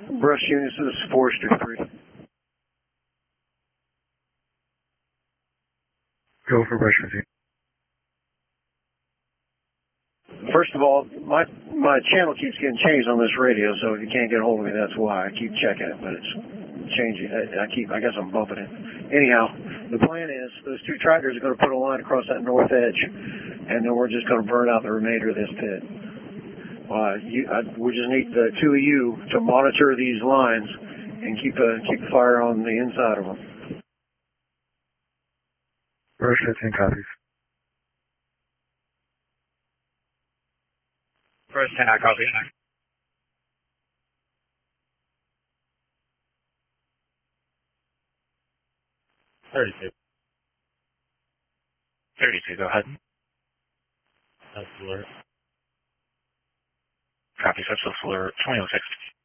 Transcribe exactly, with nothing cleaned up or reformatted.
Brush units, this is Forester three. Go for brush routine. First of all, my my channel keeps getting changed on this radio, so if you can't get a hold of me, that's why. I keep checking it, but it's changing. I, I keep, I guess I'm bumping it. Anyhow, the plan is those two tractors are going to put a line across that north edge, and then we're just going to burn out the remainder of this pit. Uh, you, I, we just need the two of you to monitor these lines and keep a keep the fire on the inside of them. Brush fifteen copies. Brush ten, I copy. thirty-two. thirty-two, go ahead. That's alert. Copy, that's alert. twenty oh six.